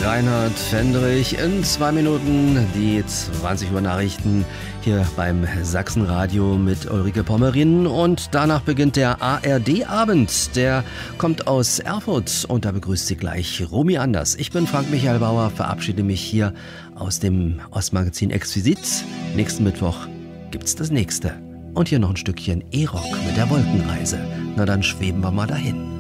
Reinhard Fendrich. In 2 Minuten die 20 Uhr Nachrichten hier beim Sachsenradio mit Ulrike Pommerin. Und danach beginnt der ARD-Abend. Der kommt aus Erfurt und da begrüßt Sie gleich Romy Anders. Ich bin Frank Michael Bauer, verabschiede mich hier aus dem Ostmagazin Exquisit. Nächsten Mittwoch gibt's das nächste. Und hier noch ein Stückchen E-Rock mit der Wolkenreise. Na dann schweben wir mal dahin.